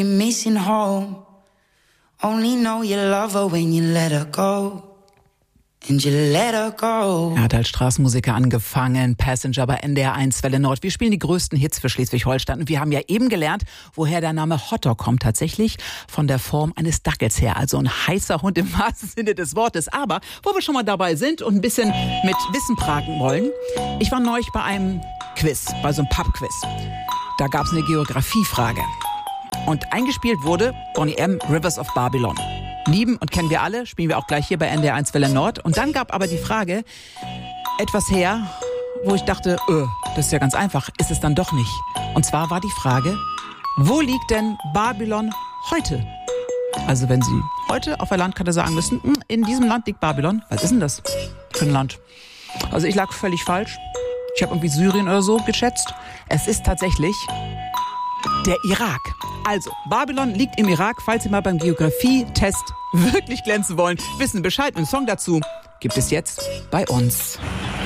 Missing home. Only know you love her when you let her go. And you let her go. Er hat als Straßenmusiker angefangen, Passenger bei NDR 1 Welle Nord. Wir spielen die größten Hits für Schleswig-Holstein. Und wir haben ja eben gelernt, woher der Name Hotdog kommt. Tatsächlich von der Form eines Dackels her. Also ein heißer Hund im wahrsten Sinne des Wortes. Aber wo wir schon mal dabei sind und ein bisschen mit Wissen pragen wollen. Ich war neulich bei einem Quiz, bei so einem Pub-Quiz. Da gab es eine Geografiefrage. Und eingespielt wurde Boney M. Rivers of Babylon. Lieben und kennen wir alle, spielen wir auch gleich hier bei NDR 1 Welle Nord. Und dann gab aber die Frage etwas her, wo ich dachte, das ist ja ganz einfach, ist es dann doch nicht. Und zwar war die Frage, wo liegt denn Babylon heute? Also wenn Sie heute auf der Landkarte sagen müssen, in diesem Land liegt Babylon, was ist denn das für ein Land? Also ich lag völlig falsch. Ich habe irgendwie Syrien oder so geschätzt. Es ist tatsächlich der Irak. Also, Babylon liegt im Irak, falls Sie mal beim Geografie-Test wirklich glänzen wollen. Wissen Bescheid, einen Song dazu gibt es jetzt bei uns.